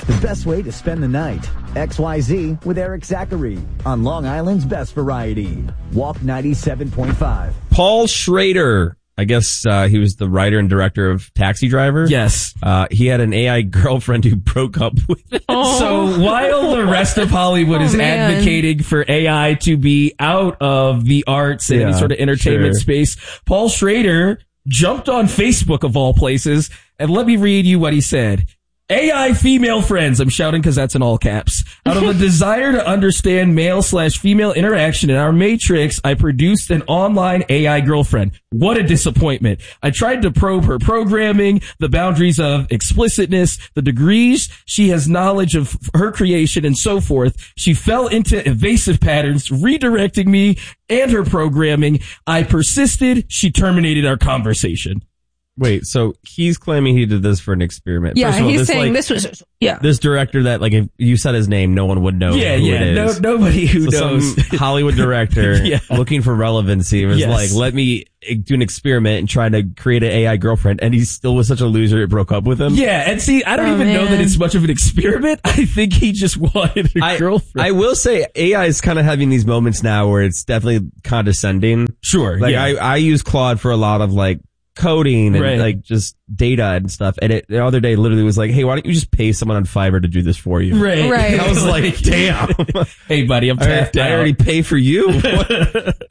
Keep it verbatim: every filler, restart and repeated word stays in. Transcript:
The best way to spend the night. X Y Z with Eric Zachary on Long Island's Best Variety. Walk ninety-seven point five. Paul Schrader. I guess uh, he was the writer and director of Taxi Driver. Yes. Uh, he had an A I girlfriend who broke up with him. Oh. So while the rest of Hollywood Oh, is man. advocating for A I to be out of the arts and Yeah, any sort of entertainment sure. space, Paul Schrader jumped on Facebook of all places, and let me read you what he said. A I female friends. I'm shouting because that's in all caps. Out of a desire to understand male slash female interaction in our matrix, I produced an online A I girlfriend. What a disappointment. I tried to probe her programming, the boundaries of explicitness, the degrees she has knowledge of her creation, and so forth. She fell into evasive patterns, redirecting me and her programming. I persisted. She terminated our conversation. Wait, so he's claiming he did this for an experiment. Yeah, First of all, he's this, saying like, this was, yeah. this director that, like, if you said his name, no one would know Yeah, who yeah. it No, is. nobody who So knows. some Hollywood director Yeah. looking for relevancy was Yes. like, let me do an experiment and try to create an A I girlfriend, and he still was such a loser it broke up with him. Yeah, and see, I don't Oh, even know that man. it's much of an experiment. I think he just wanted a I, girlfriend. I will say A I is kind of having these moments now where it's definitely condescending. Sure, Like yeah. I, I use Claude for a lot of like coding and Right. like just data and stuff. And it the other day literally was like, hey, why don't you just pay someone on Fiverr to do this for you? Right. Right. I was like, damn. Hey, buddy, I'm I, tapped I out. already pay for you.